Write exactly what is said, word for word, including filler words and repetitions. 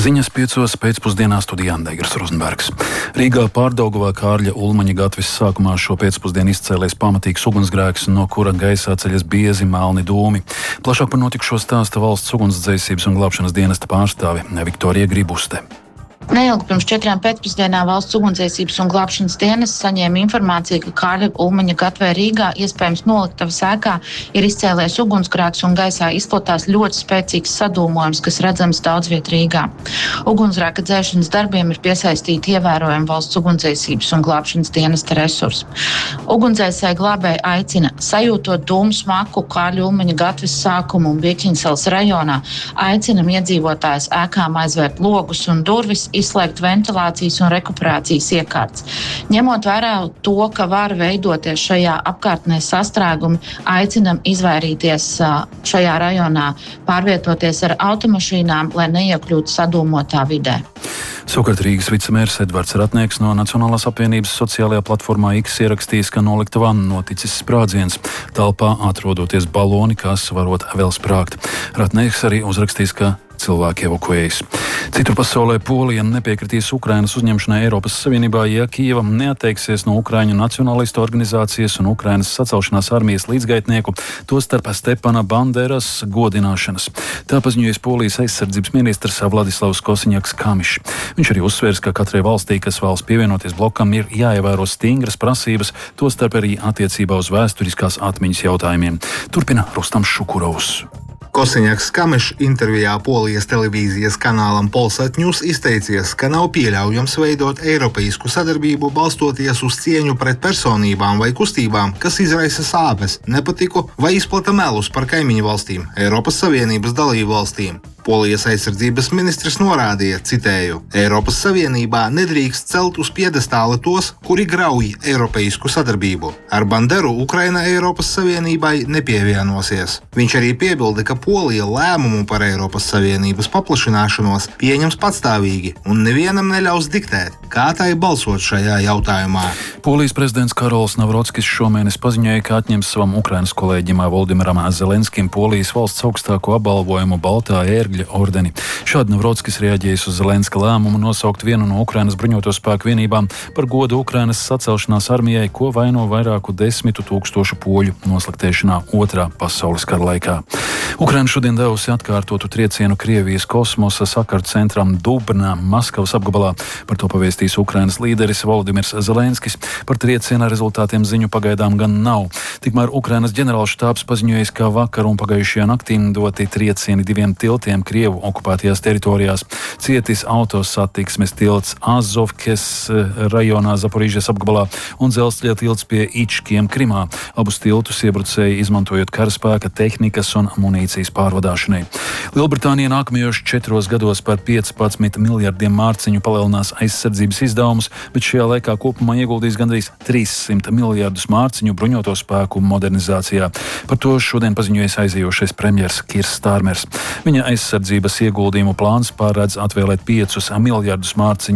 Ziņas piecos pēcpusdienā studijā Andegers Rozenbergs. Rīgā Pārdaugavā Kārļa Ulmaņa gatves sākumā šo pēcpusdienu izcēlies pamatīgs ugunsgrēks, no kura gaisā ceļas biezi melni dūmi. Plašāk par notikušo stāsta valsts ugunsdzēsības un glābšanas dienesta pārstāve Viktorija Gribuste. Neilgi pirms četrām pēcpusdienā valsts ugunsdzēsības un glābšanas dienests saņēma informāciju, ka Kārļa Ulmaņa gatavē Rīgā, iespējams noliktavas ēkā, ir izcēlies ugunsgrēks un gaisā izplatās ļoti spēcīgs sadūmojums, kas redzams daudz viet Rīgā. Ugunsgrēka dzēšanas darbiem ir piesaistīti ievērojami valsts ugunsdzēsības un glābšanas dienesta resursi. Ugunsdzēsēji glābēji aicina, sajūtot dūmu smaku Kārļa Ulmaņa gatves sākumu un Bieķiņsalas rajonā, aicinam iedzīvotājus ēkām aizvērt logus un durvis, izslēgt ventilācijas un rekuperācijas iekārtas. Ņemot vērā to, ka var veidoties šajā apkārtnē sastrēgumi, aicinam izvairīties šajā rajonā, pārvietoties ar automašīnām, lai neiekļūtu sadūmotā vidē. Savukārt Rīgas vicemērs Edvards Ratnieks no Nacionālās apvienības sociālajā platformā X ierakstījis, ka noliktavā noticis sprādziens. Telpā atrodoties baloni, kas varot vēl sprāgt. Ratnieks arī uzrakstījis, ka cilvēki evakuējas. Citur pasaulē Polija nepiekritīs Ukrainas uzņemšanai Eiropas Savienībā, ja Kijeva neatteiksies no Ukraiņu nacionālistu organizācijas un Ukrainas sacelšanās armijas līdzgaitnieku, tostarp Stepana Banderas godināšanas. Tā paziņojas Polijas aizsardzības ministrs Vladislavs Kosiņaks-Kamišs. Viņš arī uzsvērs, ka katrai valstī, kas vēlas pievienoties blokam, ir jāievēro stingras prasības, tostarp arī attiecībā uz vēsturiskās atmiņas jautājumiem. Turpina Rustams Šukurovs. Kosiņaks-Kamišs intervijā Polijas televīzijas kanālam Polsat News izteicies, ka nav pieļaujams veidot eiropeisku sadarbību balstoties uz cieņu pret personībām vai kustībām, kas izraisa sāpes, nepatiku vai izplata melus par kaimiņu valstīm, Eiropas Savienības dalību valstīm. Polijas aizsardzības ministrs norādīja, citēju, Eiropas Savienībā nedrīkst celt uz piedestāla tos, kuri grauj eiropeisku sadarbību. Ar Banderu Ukraina Eiropas Savienībai nepievienosies. Viņš arī piebilda, ka Polija lēmumu par Eiropas Savienības paplašināšanos pieņems patstāvīgi un nevienam neļaus diktēt, kā tai balsot šajā jautājumā. Polijas prezidents Karols Navrockis šomēnes paziņoja, ka atņems savam Ukrainas kolēģim Voldimiram Zelenskim Polijas valsts augstāko apbalvojumu Baltā ērgļa ordeni. Šādi Navrockis reaģējis uz Zelenska lēmumu nosaukt vienu no Ukrainas bruņoto spēku vienībām par godu Ukrainas sacelšanās armijai, ko vaino vairāku desmitu tūkstošu poļu noslaktēšanā Otrā pasaules kara laikā. Ukraina šodien devusi atkārtotu triecienu Krievijas kosmosa sakaru centram Dubnā, Maskavas apgabalā. Par to pavēstījis Ukrainas līderis Volodimirs Zelenskis. Par trieciena rezultātiem ziņu pagaidām gan nav. Tikmēr Ukrainas ģenerālštābs paziņojis, ka vakar un pagājušajā naktī doti triecieni diviem tiltiem Krievu okupētajās teritorijās. Cietis autosatiksmes tilts Azovkes rajonā Zaporīžas apgabalā un dzelzceļa tilts pie Ičkiem Krimā. Abus tiltus iebrucēji izmantojot karaspēka, tehnikas un munīcijas pārvadāšanai. Lielbritānija nākamajos četros gados par piecpadsmit miljardiem mārciņu palielinās aizsardzības izdevumus, bet šajā laikā kopumā ieguldīs gandrīz trīssimt miljardus mārciņu bruņoto spēku modernizācijā. Par to šodien paziņojas aizejošais premjers Kirs Stārmers. Viņa aizsardzības ieguldījumu plāns pārēdz atvēlēt piecus miljardus mārciņu